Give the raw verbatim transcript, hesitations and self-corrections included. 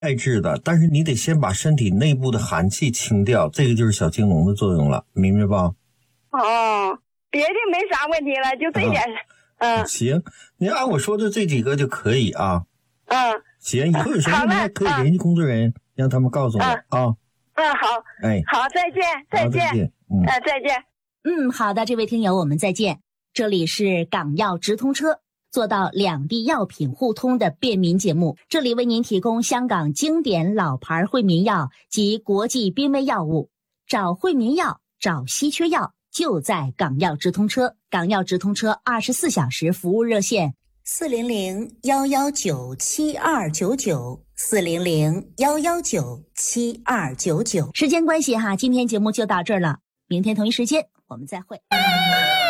钙质的，但是你得先把身体内部的寒气清掉，这个就是小青龙的作用了，明白吧？ 哦，别的没啥问题了，就这点。 啊、嗯，行，你按我说的这几个就可以啊。 嗯， 行，以后有什么问题还可以联系工作人员，嗯、让他们告诉我啊。 嗯，嗯好， 哎， 好，再见，再见， 再见，嗯， 呃，再见。 嗯，好的，这位听友，我们再见。这里是港药直通车，做到两地药品互通的便民节目，这里为您提供香港经典老牌惠民药及国际濒危药物，找惠民药，找稀缺药，就在港药直通车。港药直通车二十四小时服务热线：四零零幺幺九七二九九，四零零幺幺九七二九九。时间关系哈，今天节目就到这儿了，明天同一时间我们再会。